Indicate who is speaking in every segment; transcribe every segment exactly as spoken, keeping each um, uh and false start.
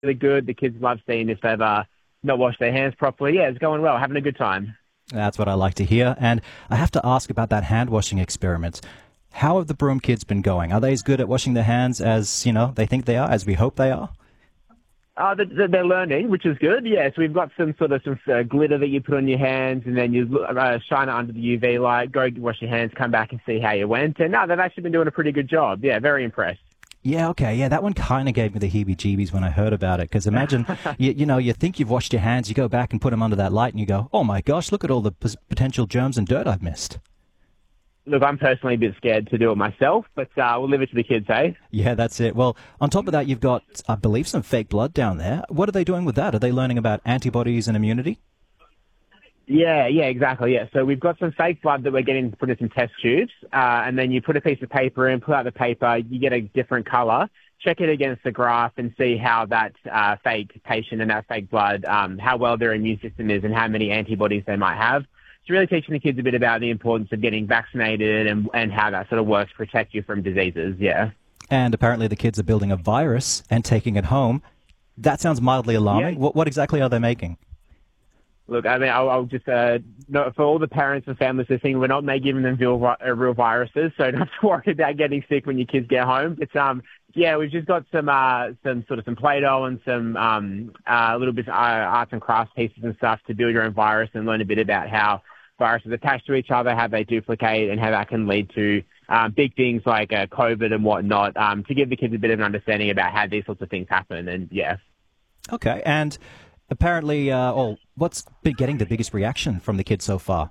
Speaker 1: really good. The kids love seeing if they've uh, not washed their hands properly. Yeah, it's going well. Having a good time.
Speaker 2: That's what I like to hear. And I have to ask about that hand washing experiment. How have the Broome kids been going? Are they as good at washing their hands as, you know, they think they are, as we hope they are?
Speaker 1: Uh, they're learning, which is good. Yeah, so we've got some sort of some uh, glitter that you put on your hands, and then you uh, shine it under the U V light, go wash your hands, come back and see how you went. And no, they've actually been doing a pretty good job. Yeah, very impressed.
Speaker 2: Yeah, okay, yeah, that one kind of gave me the heebie-jeebies when I heard about it, because imagine, you, you know, you think you've washed your hands, you go back and put them under that light, and you go, oh my gosh, look at all the p- potential germs and dirt I've missed.
Speaker 1: Look, I'm personally a bit scared to do it myself, but uh, we'll leave it to the kids, eh?
Speaker 2: Yeah, that's it. Well, on top of that, you've got, I believe, some fake blood down there. What are they doing with that? Are they learning about antibodies and immunity?
Speaker 1: Yeah, yeah, exactly, yeah. So we've got some fake blood that we're getting to put in some test tubes, uh, and then you put a piece of paper in, pull out the paper, you get a different colour, check it against the graph and see how that uh, fake patient and that fake blood, um, how well their immune system is and how many antibodies they might have. It's really teaching the kids a bit about the importance of getting vaccinated and, and how that sort of works to protect you from diseases, yeah.
Speaker 2: And apparently the kids are building a virus and taking it home. That sounds mildly alarming.
Speaker 1: Yeah.
Speaker 2: What, what exactly are they making?
Speaker 1: Look, I mean, I'll, I'll just, uh, no, for all the parents and families listening, we're not giving them real, uh, real viruses, so don't have to worry about getting sick when your kids get home. It's, um, yeah, we've just got some, uh, some sort of some Play-Doh and some, um, uh, little bit of uh, arts and crafts pieces and stuff to build your own virus and learn a bit about how viruses attach to each other, how they duplicate, and how that can lead to um, big things like uh, COVID and whatnot, um, to give the kids a bit of an understanding about how these sorts of things happen. And yeah.
Speaker 2: Okay, and apparently, uh, oh, what's been getting the biggest reaction from the kids so far?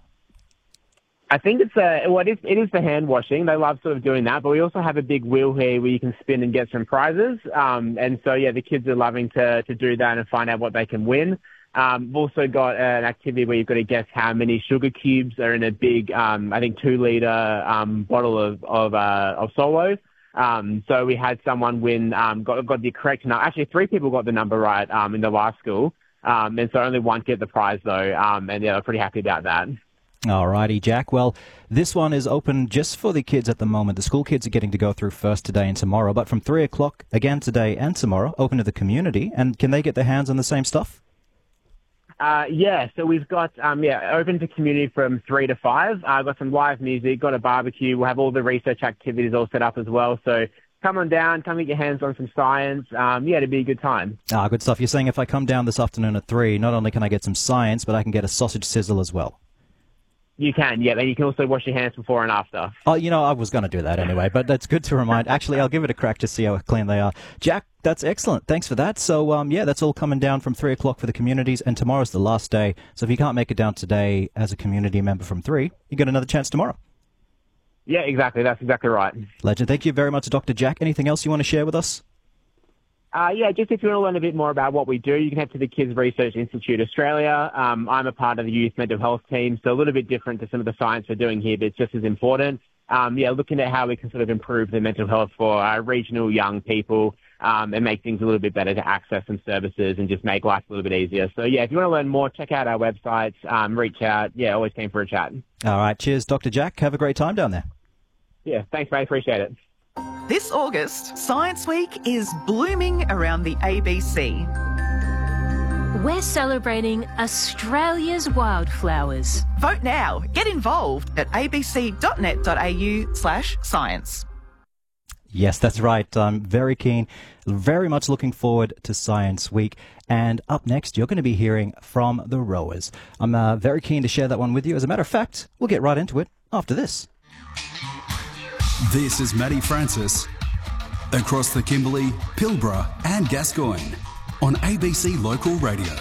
Speaker 1: I think it's uh, well, it is, it is the hand washing. They love sort of doing that, but we also have a big wheel here where you can spin and get some prizes. Um, and so yeah, the kids are loving to to do that and find out what they can win. Um, we've also got an activity where you've got to guess how many sugar cubes are in a big, um, I think, two-litre um, bottle of of, uh, of Solo. Um, so we had someone win, um, got got the correct number. Actually, three people got the number right um, in the last school, um, and so only one get the prize though. Um, and yeah, they're pretty happy about that.
Speaker 2: All righty, Jack. Well, this one is open just for the kids at the moment. The school kids are getting to go through first today and tomorrow, but from three o'clock again today and tomorrow, open to the community. And can they get their hands on the same stuff?
Speaker 1: Uh, yeah, so we've got, um, yeah, open to community from three to five. I've uh, got some live music, got a barbecue. We'll have all the research activities all set up as well. So come on down, come get your hands on some science. Um, yeah, it'd be a good time.
Speaker 2: Ah, good stuff. You're saying if I come down this afternoon at three, not only can I get some science, but I can get a sausage sizzle as well.
Speaker 1: You can, yeah, and you can also wash your hands before and after.
Speaker 2: Oh, you know, I was going to do that anyway, but that's good to remind. Actually, I'll give it a crack to see how clean they are. Jack, that's excellent. Thanks for that. So, um, yeah, that's all coming down from three o'clock for the communities, and tomorrow's the last day. So if you can't make it down today as a community member from three, you get another chance tomorrow.
Speaker 1: Yeah, exactly. That's exactly right.
Speaker 2: Legend. Thank you very much, Doctor Jack. Anything else you want to share with us?
Speaker 1: Uh, yeah, just if you want to learn a bit more about what we do, you can head to the Kids Research Institute Australia. Um, I'm a part of the youth mental health team, so a little bit different to some of the science we're doing here, but it's just as important. Um, yeah, looking at how we can sort of improve the mental health for our regional young people um, and make things a little bit better to access some services and just make life a little bit easier. So, yeah, if you want to learn more, check out our websites, um, reach out. Yeah, always came for a chat.
Speaker 2: All right, cheers, Doctor Jack. Have a great time down there.
Speaker 1: Yeah, thanks, mate. Appreciate it.
Speaker 3: This August, Science Week is blooming around the A B C.
Speaker 4: We're celebrating Australia's wildflowers.
Speaker 3: Vote now. Get involved at abc.net.au slash science.
Speaker 2: Yes, that's right. I'm very keen, very much looking forward to Science Week. And up next, you're going to be hearing from the rowers. I'm uh, very keen to share that one with you. As a matter of fact, we'll get right into it after this.
Speaker 5: This is Matty Francis across the Kimberley, Pilbara and Gascoyne on A B C Local Radio.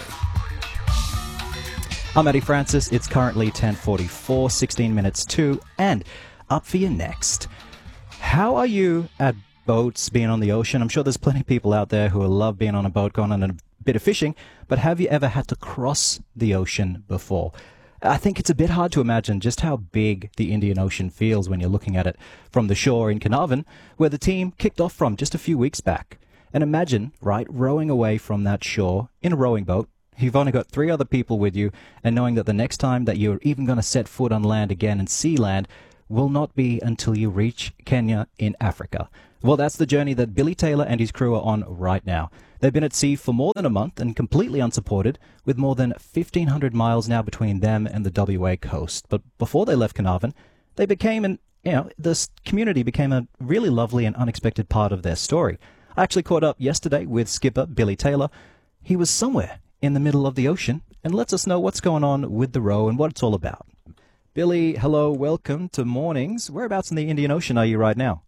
Speaker 2: I'm Matty Francis. It's currently ten forty-four, sixteen minutes to, and up for you next. How are you at boats, being on the ocean? I'm sure there's plenty of people out there who love being on a boat, going on a bit of fishing, but have you ever had to cross the ocean before? I think it's a bit hard to imagine just how big the Indian Ocean feels when you're looking at it from the shore in Carnarvon, where the team kicked off from just a few weeks back. And imagine, right, rowing away from that shore in a rowing boat. You've only got three other people with you, and knowing that the next time that you're even going to set foot on land again and see land will not be until you reach Kenya in Africa. Well, that's the journey that Billy Taylor and his crew are on right now. They've been at sea for more than a month and completely unsupported, with more than fifteen hundred miles now between them and the W A coast. But before they left Carnarvon, they became an, you know, this community became a really lovely and unexpected part of their story. I actually caught up yesterday with skipper Billy Taylor. He was somewhere in the middle of the ocean and lets us know what's going on with the row and what it's all about. Billy, hello, welcome to Mornings. Whereabouts in the Indian Ocean are you right now?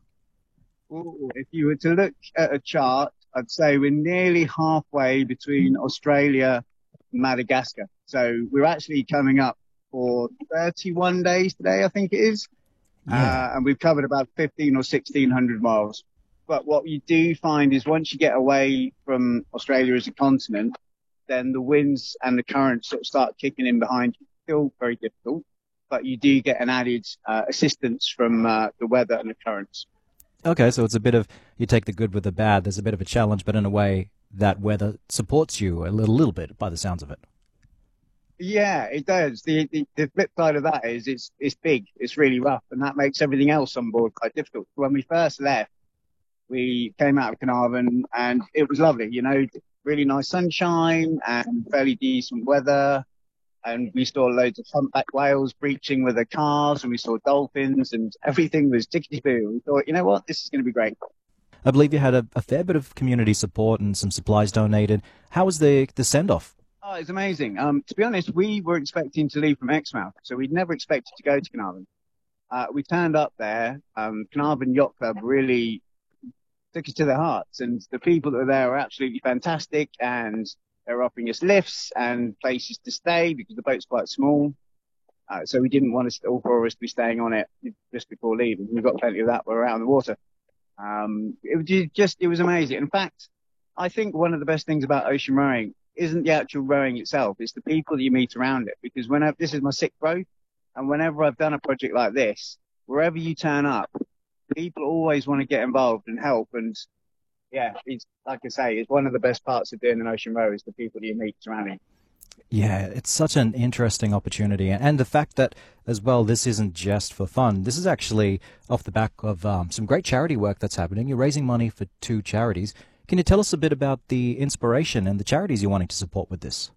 Speaker 6: Ooh, if you were to look at a chart, I'd say we're nearly halfway between Australia and Madagascar. So we're actually coming up for thirty-one days today, I think it is.
Speaker 2: Yeah.
Speaker 6: Uh, and we've covered about fifteen or sixteen hundred miles. But what you do find is once you get away from Australia as a continent, then the winds and the currents sort of start kicking in behind you. Still very difficult, but you do get an added uh, assistance from uh, the weather and the currents.
Speaker 2: Okay, so it's a bit of, you take the good with the bad. There's a bit of a challenge, but in a way, that weather supports you a little, little bit by the sounds of it.
Speaker 6: Yeah, it does. The, the the flip side of that is it's it's big, it's really rough, and that makes everything else on board quite difficult. When we first left, we came out of Carnarvon, and it was lovely, you know, really nice sunshine and fairly decent weather. And we saw loads of humpback whales breaching with their cars, and we saw dolphins, and everything was tickety-boo. We thought, you know what, this is going to be great.
Speaker 2: I believe you had a, a fair bit of community support and some supplies donated. How was the, the send-off?
Speaker 6: Oh, it's amazing. Um, to be honest, we were expecting to leave from Exmouth, so we'd never expected to go to Carnarvon. Uh, we turned up there. Um, Carnarvon Yacht Club really took us to their hearts, and the people that were there were absolutely fantastic, and they were offering us lifts and places to stay because the boat's quite small. Uh, so we didn't want us, all four of us to be staying on it just before leaving. We've got plenty of that. We're out on the water. Um, it was just, it was amazing. In fact, I think one of the best things about ocean rowing isn't the actual rowing itself. It's the people that you meet around it. Because whenever, this is my sixth row, and whenever I've done a project like this, wherever you turn up, people always want to get involved and help. And yeah, it's like I say, it's one of the best parts of doing an ocean row is the people that you meet surrounding.
Speaker 2: Yeah, it's such an interesting opportunity. And the fact that, as well, this isn't just for fun. This is actually off the back of um, some great charity work that's happening. You're raising money for two charities. Can you tell us a bit about the inspiration and the charities you're wanting to support with this?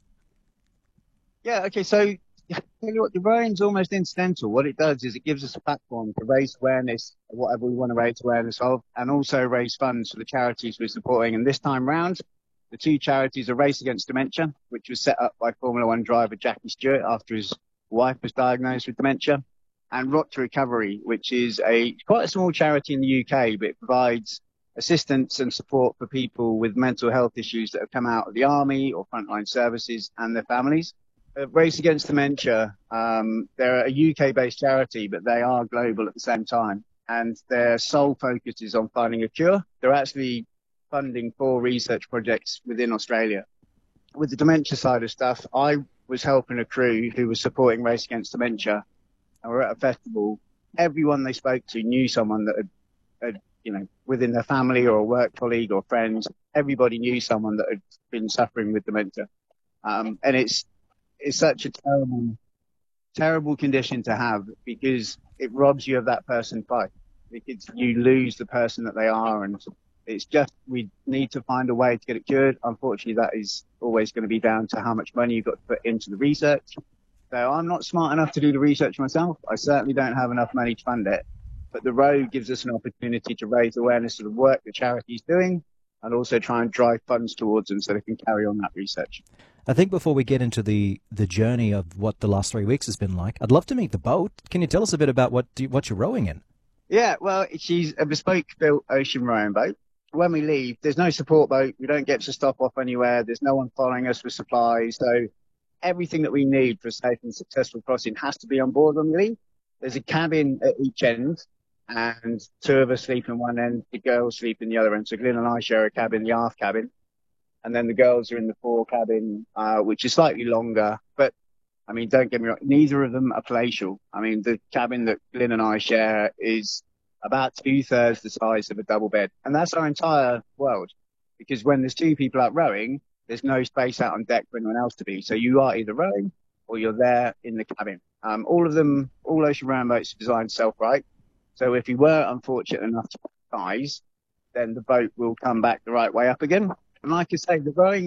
Speaker 6: Yeah, okay, so tell you what, the rowing's almost incidental. What it does is it gives us a platform to raise awareness of whatever we want to raise awareness of, and also raise funds for the charities we're supporting. And this time round, the two charities are Race Against Dementia, which was set up by Formula One driver Jackie Stewart after his wife was diagnosed with dementia, and Rock to Recovery, which is a quite a small charity in the U K, but it provides assistance and support for people with mental health issues that have come out of the army or frontline services and their families. Race Against Dementia, um, they're a U K-based charity, but they are global at the same time. And their sole focus is on finding a cure. They're actually funding four research projects within Australia. With the dementia side of stuff, I was helping a crew who was supporting Race Against Dementia. And we're at a festival. Everyone they spoke to knew someone that had, had, you know, within their family or a work colleague or friend. Everybody knew someone that had been suffering with dementia. Um, and it's, It's such a terrible, terrible condition to have because it robs you of that person's life. Because you lose the person that they are, and it's just we need to find a way to get it cured. Unfortunately, that is always going to be down to how much money you've got to put into the research. So I'm not smart enough to do the research myself. I certainly don't have enough money to fund it. But the row gives us an opportunity to raise awareness of the work the charity is doing, and also try and drive funds towards them so they can carry on that research.
Speaker 2: I think before we get into the, the journey of what the last three weeks has been like, I'd love to meet the boat. Can you tell us a bit about what do, what you're rowing in?
Speaker 6: Yeah, well, she's a bespoke-built ocean rowing boat. When we leave, there's no support boat. We don't get to stop off anywhere. There's no one following us with supplies. So everything that we need for a safe and successful crossing has to be on board when we leave. There's a cabin at each end, and two of us sleep in one end, the girls sleep in the other end. So Glyn and I share a cabin, the aft cabin. And then the girls are in the fore cabin, uh, which is slightly longer. But, I mean, don't get me wrong, neither of them are palatial. I mean, the cabin that Glyn and I share is about two-thirds the size of a double bed. And that's our entire world. Because when there's two people out rowing, there's no space out on deck for anyone else to be. So you are either rowing or you're there in the cabin. Um, all of them, all ocean rowing boats are designed self-right. So if you were unfortunate enough to capsize, then the boat will come back the right way up again. And like I say, the rowing